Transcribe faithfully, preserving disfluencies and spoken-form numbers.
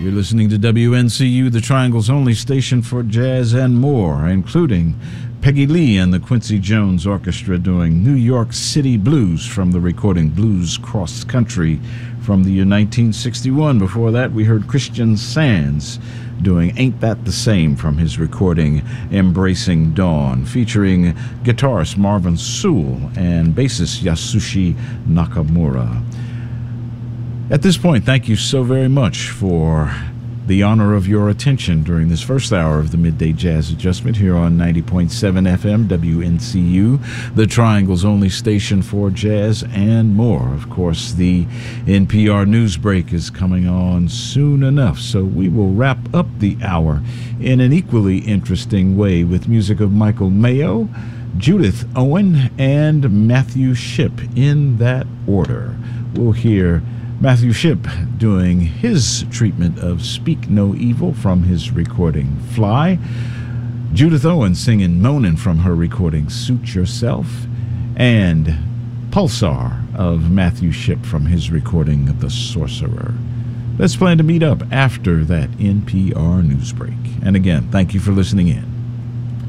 You're listening to W N C U, the Triangle's only station for jazz and more, including Peggy Lee and the Quincy Jones Orchestra doing New York City Blues from the recording Blues Cross Country from the year nineteen sixty-one. Before that, we heard Christian Sands doing Ain't That the Same from his recording Embracing Dawn, featuring guitarist Marvin Sewell and bassist Yasushi Nakamura. At this point, thank you so very much for the honor of your attention during this first hour of the Midday Jazz Adjustment here on ninety point seven F M W N C U, the Triangle's only station for jazz and more. Of course, the N P R news break is coming on soon enough, so we will wrap up the hour in an equally interesting way with music of Michael Mayo, Judith Owen, and Matthew Shipp in that order. We'll hear Matthew Shipp doing his treatment of Speak No Evil from his recording Fly, Judith Owen singing Moanin' from her recording Suit Yourself, and Pulsar of Matthew Shipp from his recording The Sorcerer. Let's plan to meet up after that N P R news break. And again, thank you for listening in.